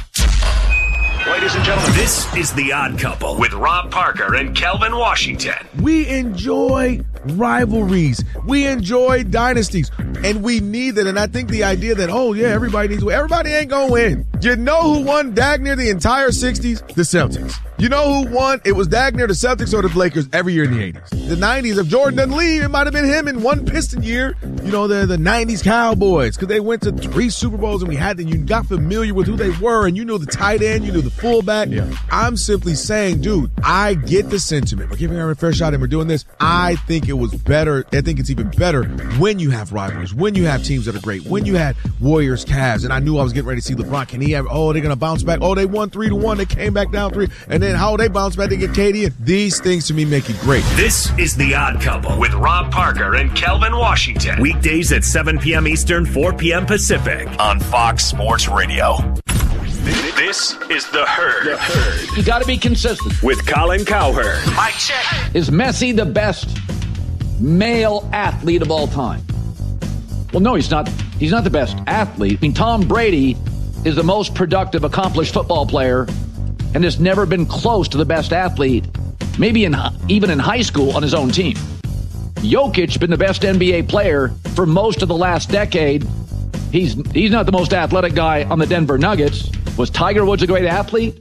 Ladies and gentlemen, this is The Odd Couple with Rob Parker and Kelvin Washington. We enjoy rivalries. We enjoy dynasties. And we need it. And I think the idea that, oh, yeah, everybody needs to win. Everybody ain't going to win. You know who won dag near the entire sixties? The Celtics. You know who won? It was dag near the Celtics or the Lakers every year in the eighties. The nineties, if Jordan doesn't leave, it might have been him in one Piston year. You know, the, the nineties Cowboys, because they went to three Super Bowls and we had them. You got familiar with who they were, and you knew the tight end, you knew the fullback. Yeah. I'm simply saying, dude, I get the sentiment. We're giving her a fair shot and we're doing this. I think it was better. I think it's even better when you have rivalries, when you have teams that are great, when you had Warriors, Cavs, and I knew I was getting ready to see LeBron. Can he have, oh, they're going to bounce back. Oh, they won three to one. They came back down three. And then how they bounce back to get K D in. These things to me make it great. This is The Odd Couple with Rob Parker and Kelvin Washington. Weekdays at seven p.m. Eastern, four p.m. Pacific on Fox Sports Radio. This is The Herd. The Herd. You got to be consistent. With Colin Cowherd. Mike check. Is Messi the best male athlete of all time? Well, no, he's not. He's not the best athlete. I mean, Tom Brady is the most productive, accomplished football player and has never been close to the best athlete, maybe in even in high school on his own team. Jokic has been the best N B A player for most of the last decade. He's he's not the most athletic guy on the Denver Nuggets. Was Tiger Woods a great athlete?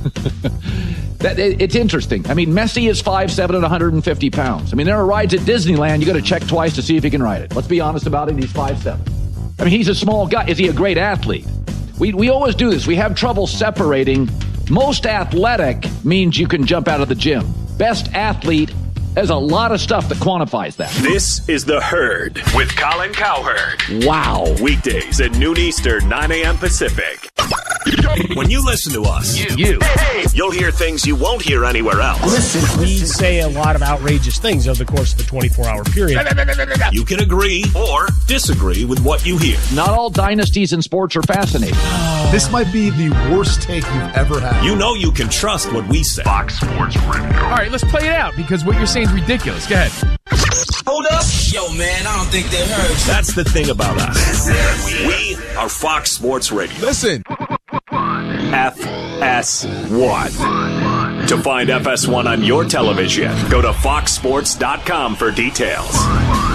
that it, It's interesting. I mean, Messi is five seven and one hundred fifty pounds. I mean, there are rides at Disneyland you got to check twice to see if he can ride it. Let's be honest about it. He's five seven. I mean, he's a small guy. Is he a great athlete? We we always do this. We have trouble separating. Most athletic means you can jump out of the gym. Best athlete, there's a lot of stuff that quantifies that. This is The Herd with Colin Cowherd. Wow. Weekdays at noon Eastern, nine a.m. Pacific. When you listen to us, you, you you'll hear things you won't hear anywhere else. Listen, we say a lot of outrageous things over the course of a twenty-four hour period. You can agree or disagree with what you hear. Not all dynasties in sports are fascinating. This might be the worst take you've ever had. You know you can trust what we say. Fox Sports Radio. All right, let's play it out because what you're saying is ridiculous. Go ahead. Hold up. Yo, man, I don't think they heard. That's the thing about us. We are Fox Sports Radio. Listen. F S one. To find F S one on your television, go to fox sports dot com for details.